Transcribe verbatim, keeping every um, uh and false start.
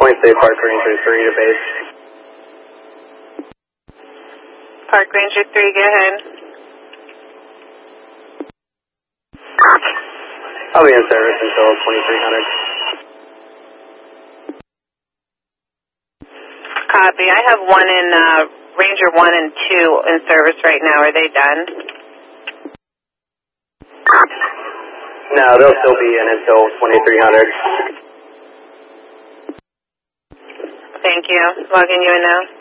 Point State Park Ranger three to base. Park Ranger three, go ahead. I'll be in service until twenty-three hundred. Copy. I have one in uh, Ranger one and two in service right now. Are they done? No, they'll still be in until twenty-three hundred. Thank you. Logging you in now.